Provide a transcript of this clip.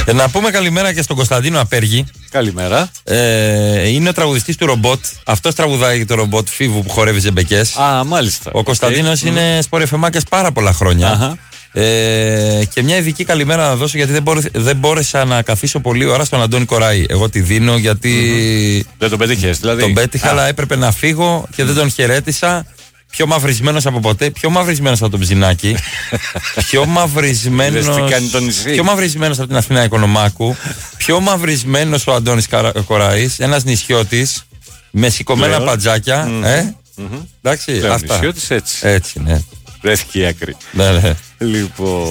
Να πούμε καλημέρα και στον Κωνσταντίνο Απέργη. Καλημέρα. Είναι ο τραγουδιστής του ρομπότ. Αυτός τραγουδάει το ρομπότ Φίβου που χορεύει ζεμπεκές. Α, μάλιστα. Ο Κωνσταντίνος είναι σπορεφεμάκες πάρα πολλά χρόνια. Και μια ειδική καλημέρα να δώσω, γιατί δεν μπόρεσα να καθίσω πολλή ώρα στον Αντώνη Κοράη. Εγώ τη δίνω γιατί. Δεν τον πέτυχες, δηλαδή. Τον πέτυχα, αλλά έπρεπε να φύγω και δεν τον χαιρέτησα. Πιο μαυρισμένος από ποτέ, πιο μαυρισμένος από τον Ψινάκη. Πιο μαυρισμένος από την Αθηνά Οικονομάκου. Πιο μαυρισμένος ο Αντώνης Κοράης. Ένας νησιώτης με σηκωμένα παντζάκια. Εντάξει, αυτά. Νησιώτης έτσι. Έτσι, ναι. Βρέθηκε η άκρη. Ναι. Λοιπόν.